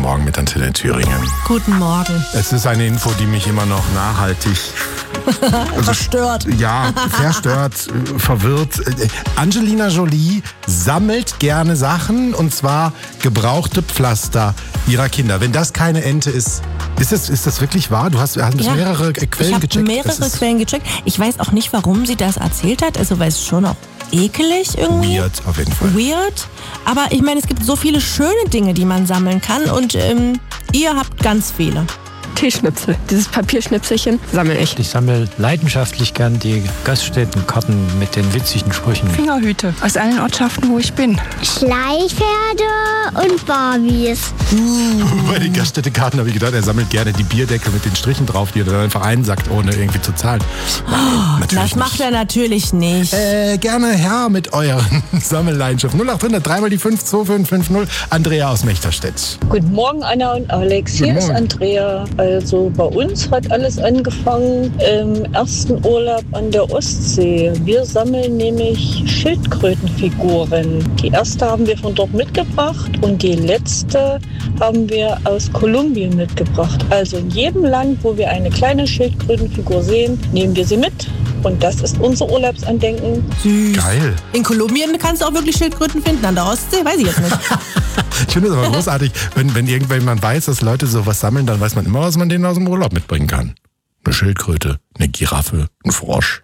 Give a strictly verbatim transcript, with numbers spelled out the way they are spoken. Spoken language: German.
Morgen mit Antenne Thüringen. Guten Morgen. Es ist eine Info, die mich immer noch nachhaltig also, verstört. Ja, verstört, verwirrt. Angelina Jolie sammelt gerne Sachen, und zwar gebrauchte Pflaster ihrer Kinder. Wenn das keine Ente ist, ist das, ist das wirklich wahr? Du hast, hast ja, mehrere Quellen ich gecheckt. Ich habe mehrere Quellen gecheckt. Ich weiß auch nicht, warum sie das erzählt hat. Also, weil es schon auch ekelig irgendwie. Weird, auf jeden Fall. Weird. Aber ich meine, es gibt so viele schöne Dinge, die man sammeln kann, und ähm, ihr habt ganz viele. Teeschnipsel. Dieses Papierschnipselchen sammle ich. Ich sammle leidenschaftlich gern die Gaststättenkarten mit den witzigen Sprüchen. Fingerhüte aus allen Ortschaften, wo ich bin. Schleichpferde und Barbies. Uh. Bei den Gaststättekarten habe ich gedacht, er sammelt gerne die Bierdeckel mit den Strichen drauf, die er dann einfach einsackt, ohne irgendwie zu zahlen. Oh, das macht nicht. Er natürlich nicht. Äh, gerne her mit euren Sammelleidenschaften. null acht hundert, dreimal die fünf, zwei fünf fünf null. Andrea aus Mechterstedt. Guten Morgen, Anna und Alex. Hier ist Andrea. Also bei uns hat alles angefangen im ersten Urlaub an der Ostsee. Wir sammeln nämlich Schildkrötenfiguren. Die erste haben wir von dort mitgebracht und die letzte haben wir aus Kolumbien mitgebracht. Also in jedem Land, wo wir eine kleine Schildkrötenfigur sehen, nehmen wir sie mit. Und das ist unser Urlaubsandenken. Süß. Geil. In Kolumbien kannst du auch wirklich Schildkröten finden. An der Ostsee weiß ich jetzt nicht. Ich finde es aber großartig, wenn, wenn irgendwann man weiß, dass Leute sowas sammeln, dann weiß man immer, was man denen aus dem Urlaub mitbringen kann. Eine Schildkröte, eine Giraffe, ein Frosch.